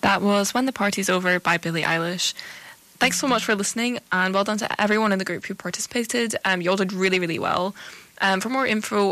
That was When the Party's Over by Billie Eilish. Thanks so much for listening, and well done to everyone in the group who participated. You all did really, really well. For more info